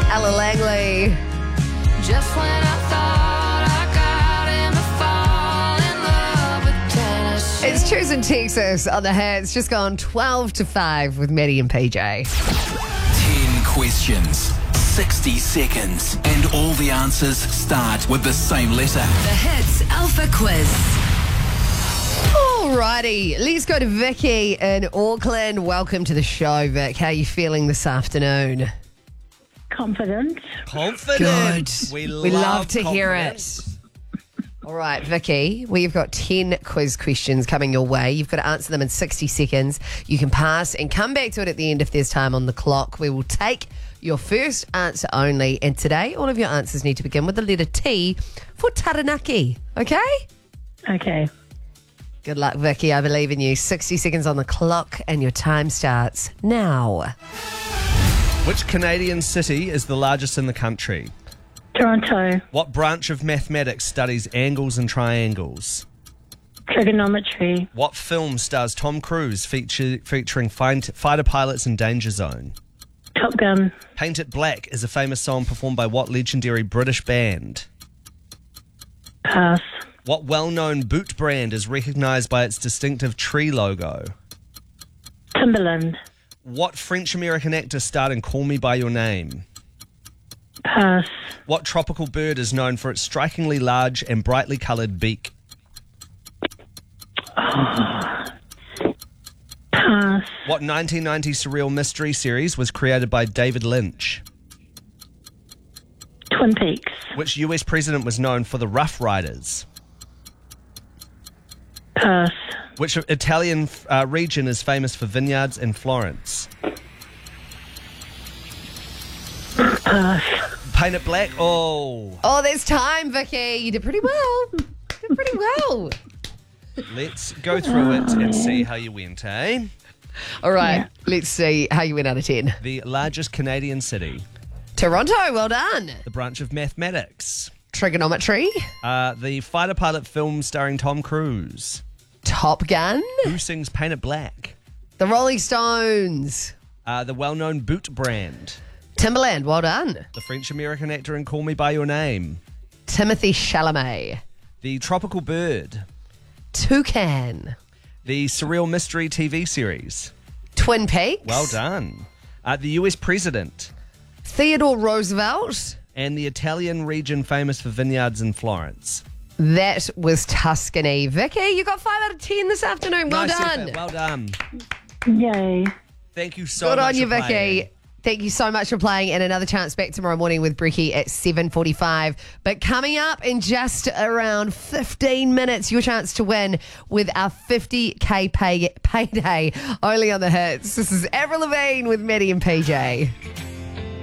Ella Langley. Just when I thought I got him to fall in love with Tennessee. It's Choosing Texas on the Hits. Just gone 12-5 with Maddie and PJ. 10 questions, 60 seconds, and all the answers start with the same letter. The Hits Alpha Quiz. Alrighty, let's go to Vicky in Auckland. Welcome to the show, Vic. How are you feeling this afternoon? Confident. Good. We love to hear confidence. it. All right, Vicky, we've got 10 quiz questions coming your way. You've got to answer them in 60 seconds. You can pass and come back to it at the end if there's time on the clock. We will take your first answer only. And today, all of your answers need to begin with the letter T for Taranaki. Okay? Okay. Good luck, Vicky. I believe in you. 60 seconds on the clock and your time starts now. Which Canadian city is the largest in the country? Toronto. What branch of mathematics studies angles and triangles? Trigonometry. What film stars Tom Cruise featuring fighter pilots in Danger Zone? Top Gun. Paint It Black is a famous song performed by what legendary British band? Pass. What well-known boot brand is recognised by its distinctive tree logo? Timberland. What French-American actor starred in Call Me By Your Name? Pass. What tropical bird is known for its strikingly large and brightly coloured beak? Pass. What 1990 surreal mystery series was created by David Lynch? Twin Peaks. Which US president was known for the Rough Riders? Pass. Which Italian region is famous for vineyards in Florence? Pass. Paint It Black? Oh. Oh, there's time, Vicky. You did pretty well. Let's go through it and see how you went, eh? All right, Let's see how you went out of 10. The largest Canadian city. Toronto, well done. The branch of mathematics. Trigonometry. The fighter pilot film starring Tom Cruise. Top Gun. Who sings Paint It Black? The Rolling Stones. The well-known boot brand. Timberland, well done. The French-American actor in Call Me By Your Name. Timothy Chalamet. The tropical bird. Toucan. The surreal mystery TV series. Twin Peaks. Well done. The US president. Theodore Roosevelt. And the Italian region famous for vineyards in Florence. That was Tuscany. Vicky, you got 5 out of 10 this afternoon. Well Nice done. effort. Well done. Yay. Thank you so Good much on you, for playing. Vicky. Thank you so much for playing, and another chance back tomorrow morning with Bricky at 7:45. But coming up in just around 15 minutes, your chance to win with our 50K payday only on the Hits. This is Avril Lavigne with Maddie and PJ.